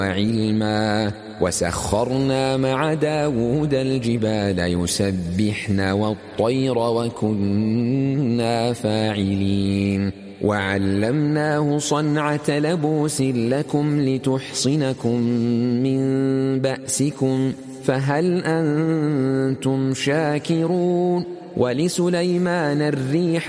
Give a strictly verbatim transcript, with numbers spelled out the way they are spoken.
علما وسخرنا مع داود الجبال يسبحن والطير وكنا فاعلين وعلمناه صنعة لبوس لكم لتحصنكم من بأسكم فهل أنتم شاكرون ولسليمان الريح